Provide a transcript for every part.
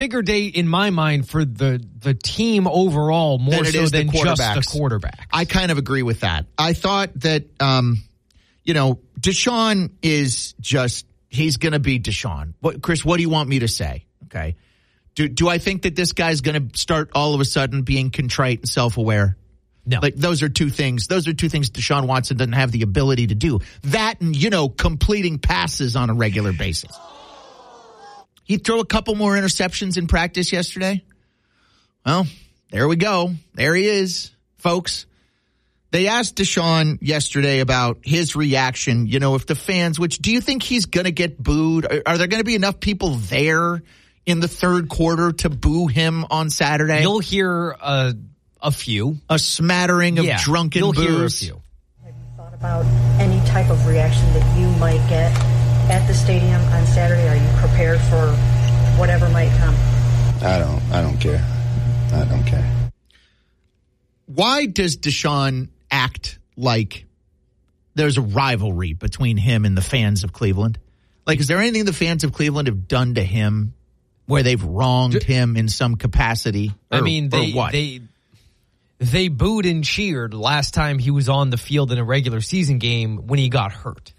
bigger day in my mind for the team overall, more so than just the quarterback. I kind of agree with that. I thought that, Deshaun is just, he's going to be Deshaun. Chris, what do you want me to say? Okay. Do I think that this guy's going to start all of a sudden being contrite and self-aware? No. Like, those are two things Deshaun Watson doesn't have the ability to do. That and, completing passes on a regular basis. He'd throw a couple more interceptions in practice yesterday. Well, there we go. There he is, folks. They asked Deshaun yesterday about his reaction, if the fans, do you think he's going to get booed? Are there going to be enough people there in the third quarter to boo him on Saturday? You'll hear a few. A smattering of drunken boos. Hear a few. Have you thought about any type of reaction that you might get at the stadium on Saturday? Are you prepared for whatever might come? I don't care. I don't care. Why does Deshaun act like there's a rivalry between him and the fans of Cleveland? Like, is there anything the fans of Cleveland have done to him where they've wronged him in some capacity? They booed and cheered last time he was on the field in a regular season game when he got hurt.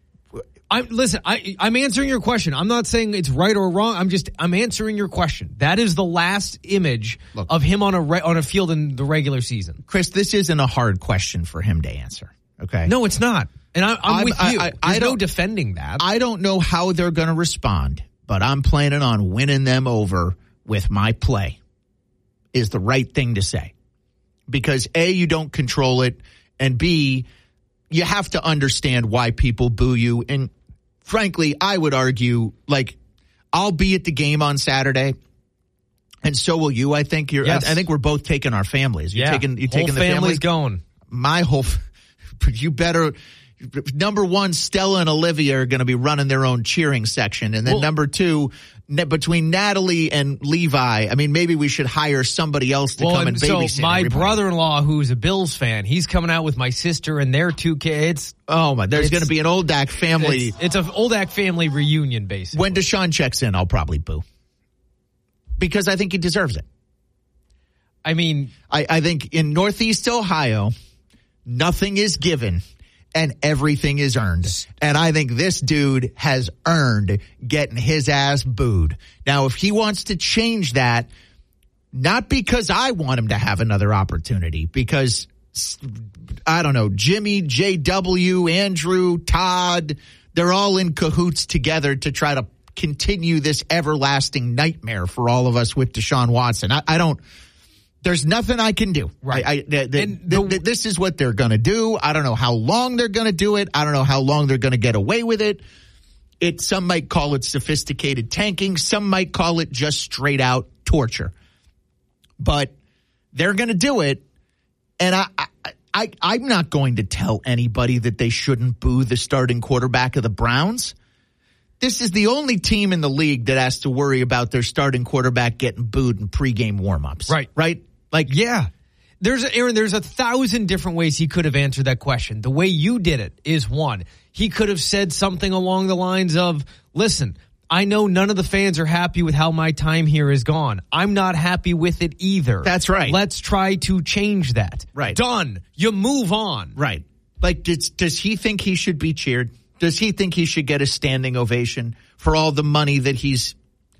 I'm answering your question. I'm not saying it's right or wrong. I'm answering your question. That is the last image of him on a field in the regular season. Chris, this isn't a hard question for him to answer. Okay. No, it's not. And I'm with you. There's no defending that. I don't know how they're going to respond, but I'm planning on winning them over with my play is the right thing to say. Because A, you don't control it, and B, you have to understand why people boo you. And frankly, I would argue, I'll be at the game on Saturday, and so will you. I think I think we're both taking our families. You're taking the family's going. My whole. You better. Number one, Stella and Olivia are going to be running their own cheering section, and then number two, between Natalie and Levi, maybe we should hire somebody else to come and babysit. So my brother-in-law, who's a Bills fan, he's coming out with my sister and their two kids. Oh my! There's going to be an Old Dak family. It's an Old Dak family reunion, basically. When Deshaun checks in, I'll probably boo because I think he deserves it. I think in Northeast Ohio, nothing is given and everything is earned. And I think this dude has earned getting his ass booed. Now, if he wants to change that, not because I want him to have another opportunity, because, I don't know, Jimmy, JW, Andrew, Todd, they're all in cahoots together to try to continue this everlasting nightmare for all of us with Deshaun Watson. There's nothing I can do. Right. This is what they're going to do. I don't know how long they're going to do it. I don't know how long they're going to get away with it. Some might call it sophisticated tanking. Some might call it just straight out torture. But they're going to do it. And I'm not going to tell anybody that they shouldn't boo the starting quarterback of the Browns. This is the only team in the league that has to worry about their starting quarterback getting booed in pregame warmups. Right. There's 1,000 different ways he could have answered that question. The way you did it is one. He could have said something along the lines of, listen, I know none of the fans are happy with how my time here is gone. I'm not happy with it either. That's right. Let's try to change that. Right. Done. You move on. Right. Does he think he should be cheered? Does he think he should get a standing ovation for all the money that he's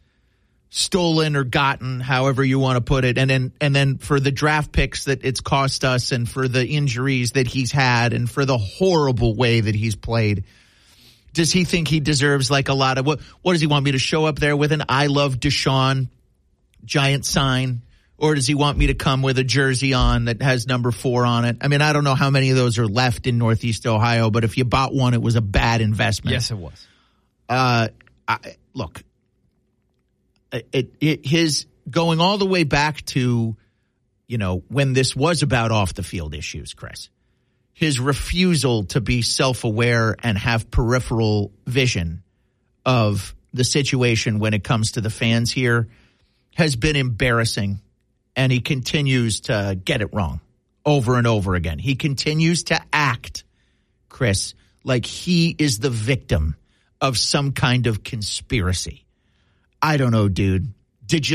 stolen or gotten, however you want to put it, and then for the draft picks that it's cost us, and for the injuries that he's had, and for the horrible way that he's played? Does he think he deserves a lot of what does he want me to show up there with an I love Deshaun giant sign? Or does he want me to come with a jersey on that has number 4 on it? I don't know how many of those are left in Northeast Ohio, but if you bought one, it was a bad investment. Yes, it was. Look, his going all the way back to, when this was about off the field issues, Chris, his refusal to be self-aware and have peripheral vision of the situation when it comes to the fans here has been embarrassing. And he continues to get it wrong over and over again. He continues to act, Chris, like he is the victim of some kind of conspiracy. I don't know, dude. Did you